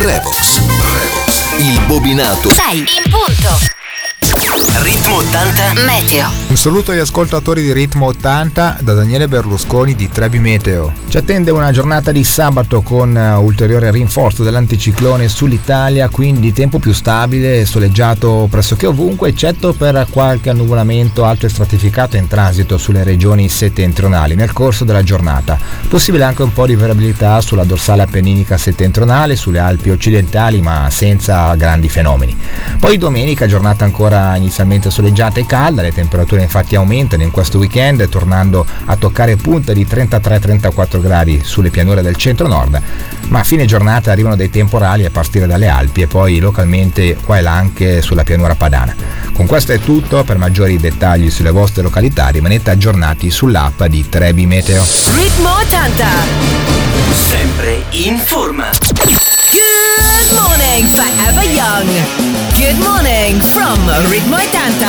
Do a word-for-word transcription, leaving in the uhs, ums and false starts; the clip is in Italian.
Revox, Revox, il bobinato. sei in punto. Ritmo ottanta Meteo. Un saluto agli ascoltatori di Ritmo ottanta da Daniele Berlusconi di Trebi Meteo. Ci attende una giornata di sabato con ulteriore rinforzo dell'anticiclone sull'Italia, quindi tempo più stabile e soleggiato pressoché ovunque, eccetto per qualche annuvolamento alto e stratificato in transito sulle regioni settentrionali nel corso della giornata. Possibile anche un po' di variabilità sulla dorsale appenninica settentrionale, sulle Alpi occidentali, ma senza grandi fenomeni. Poi domenica giornata ancora inizialmente soleggiata e calda, le temperature infatti aumentano in questo weekend, tornando a toccare punte di trentatré trentaquattro gradi sulle pianure del centro-nord, ma a fine giornata arrivano dei temporali a partire dalle Alpi e poi localmente qua e là anche sulla pianura padana. Con questo è tutto, per maggiori dettagli sulle vostre località rimanete aggiornati sull'app di Trebi Meteo. Ritmo ottanta. sempre in forma. Good morning, forever young. Good morning from Ritmo ottanta.